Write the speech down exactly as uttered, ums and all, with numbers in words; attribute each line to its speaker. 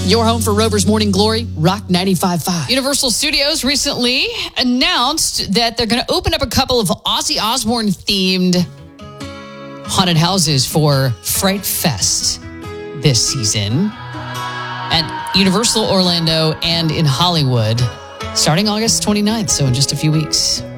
Speaker 1: Your home for Rover's Morning Glory, Rock ninety-five point five.
Speaker 2: Universal Studios recently announced that they're going to open up a couple of Ozzy Osbourne-themed haunted houses for Fright Fest this season at Universal Orlando and in Hollywood starting August twenty-ninth, so in just a few weeks.